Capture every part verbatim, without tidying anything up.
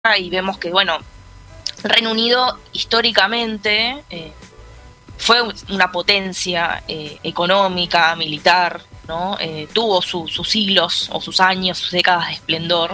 y vemos que, bueno, el Reino Unido históricamente eh, fue una potencia eh, económica, militar, ¿no? Eh, tuvo su, sus siglos o sus años, sus décadas de esplendor.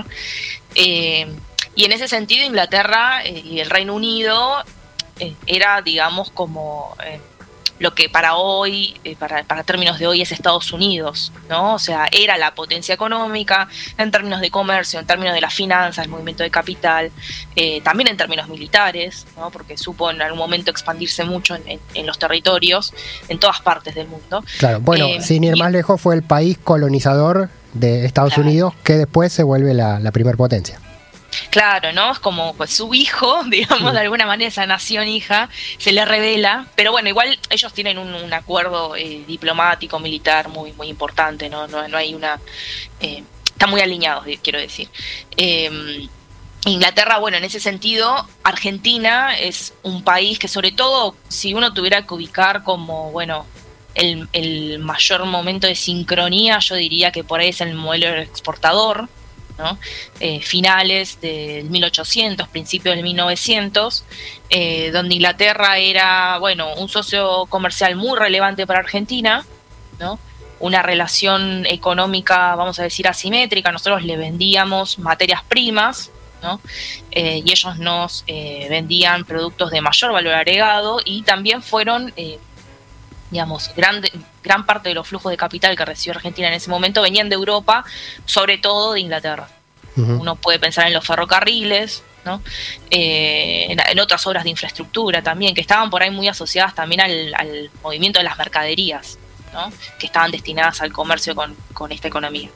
Eh, y en ese sentido Inglaterra eh, y el Reino Unido eh, era, digamos, como eh, lo que para hoy, eh, para, para términos de hoy es Estados Unidos, ¿no? O sea, era la potencia económica en términos de comercio, en términos de las finanzas, el movimiento de capital, eh, también en términos militares, ¿no? Porque supo en algún momento expandirse mucho en, en, en los territorios, en todas partes del mundo. Claro, bueno, eh, sin ir y, más lejos, fue el país colonizador de Estados claro. Unidos que después se vuelve la, la primer potencia. Claro, ¿no? Es como pues su hijo, digamos, sí. de alguna manera, esa nación hija, se le revela, pero bueno, igual ellos tienen un, un acuerdo eh, diplomático, militar muy muy importante, ¿no? No, no hay una... Eh, están muy alineados, quiero decir. Eh, Inglaterra, bueno, en ese sentido, Argentina es un país que, sobre todo, si uno tuviera que ubicar como, bueno, el, el mayor momento de sincronía, yo diría que por ahí es el modelo exportador, ¿no? Eh, finales del mil ochocientos, principios del mil novecientos, eh, donde Inglaterra era, bueno, un socio comercial muy relevante para Argentina, ¿no? Una relación económica, vamos a decir, asimétrica. Nosotros le vendíamos materias primas, ¿no? Eh, y ellos nos eh, vendían productos de mayor valor agregado, y también fueron, eh, digamos, grande, gran parte de los flujos de capital que recibió Argentina en ese momento venían de Europa, sobre todo de Inglaterra. Uh-huh. Uno puede pensar en los ferrocarriles, ¿no? Eh, en, en otras obras de infraestructura también, que estaban por ahí muy asociadas también al, al movimiento de las mercaderías, ¿no? Que estaban destinadas al comercio con, con esta economía.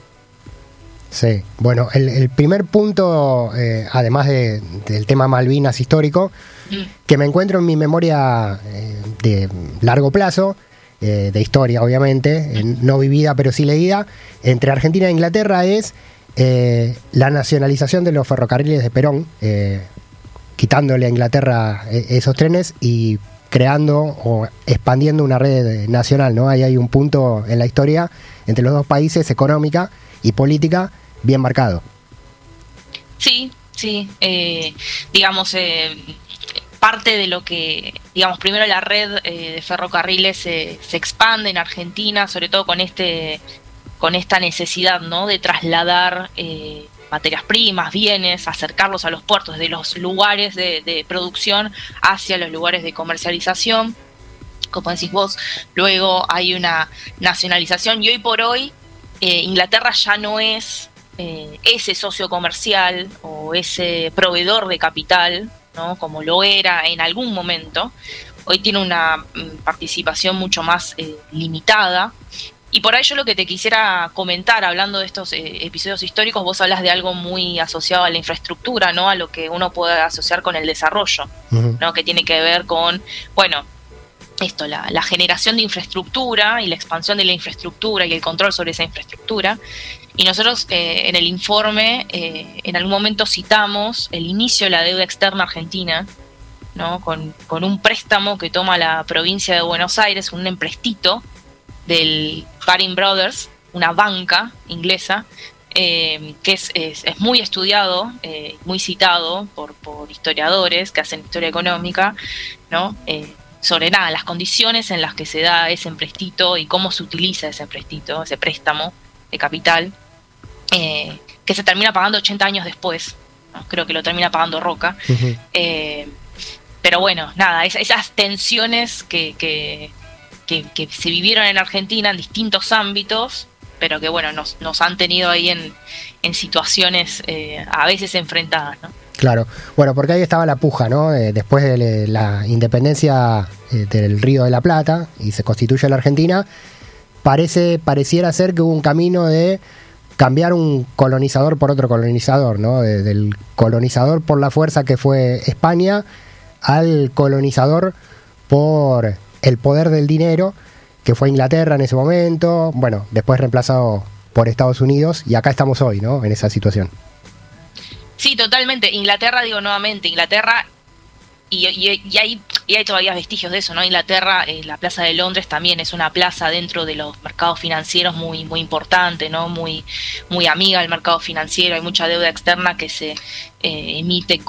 Sí, bueno, el, el primer punto, eh, además de, del tema Malvinas histórico, mm. que me encuentro en mi memoria eh, de largo plazo, eh, de historia obviamente, eh, no vivida pero sí leída, entre Argentina e Inglaterra es eh, la nacionalización de los ferrocarriles de Perón, eh, quitándole a Inglaterra eh, esos trenes y creando o expandiendo una red nacional, ¿no? Ahí hay un punto en la historia entre los dos países, económica y política, bien marcado. Sí, sí, eh, digamos, eh, parte de lo que, digamos, primero la red eh, de ferrocarriles se, se expande en Argentina, sobre todo con este, con esta necesidad, ¿no? De trasladar eh, materias primas, bienes, acercarlos a los puertos, de los lugares de, de producción hacia los lugares de comercialización, como decís vos. Luego hay una nacionalización y hoy por hoy eh, Inglaterra ya no es eh, ese socio comercial o ese proveedor de capital, ¿no? Como lo era en algún momento. Hoy tiene una mm, participación mucho más eh, limitada. Y por ahí yo lo que te quisiera comentar, hablando de estos eh, episodios históricos, vos hablas de algo muy asociado a la infraestructura, ¿no? A lo que uno puede asociar con el desarrollo, uh-huh. ¿no? Que tiene que ver con, bueno, esto, la, la generación de infraestructura y la expansión de la infraestructura y el control sobre esa infraestructura. Y nosotros eh, en el informe eh, en algún momento citamos el inicio de la deuda externa argentina, ¿no? Con, con un préstamo que toma la provincia de Buenos Aires, un emprestito del Baring Brothers, una banca inglesa, eh, que es, es, es muy estudiado, eh, muy citado por, por historiadores que hacen historia económica, ¿no? Eh, sobre nada, las condiciones en las que se da ese emprestito y cómo se utiliza ese emprestito, ese préstamo de capital, eh, que se termina pagando ochenta años después, ¿no? Creo que lo termina pagando Roca. Uh-huh. Eh, pero bueno, nada, es, esas tensiones que... que Que, que se vivieron en Argentina en distintos ámbitos, pero que bueno, nos, nos han tenido ahí en, en situaciones eh, a veces enfrentadas, ¿no? Claro, bueno, porque ahí estaba la puja, ¿no? Eh, después de la independencia eh, del Río de la Plata y se constituye la Argentina, parece, pareciera ser que hubo un camino de cambiar un colonizador por otro colonizador, ¿no? De, del colonizador por la fuerza que fue España al colonizador por el poder del dinero, que fue Inglaterra en ese momento, bueno, después reemplazado por Estados Unidos, y acá estamos hoy, ¿no? En esa situación. Sí, totalmente. Inglaterra, digo nuevamente, Inglaterra, y, y, y, hay, y hay todavía vestigios de eso, ¿no? Inglaterra, eh, la Plaza de Londres también es una plaza dentro de los mercados financieros muy, muy importante, ¿no? Muy, muy amiga del mercado financiero, hay mucha deuda externa que se, eh, emite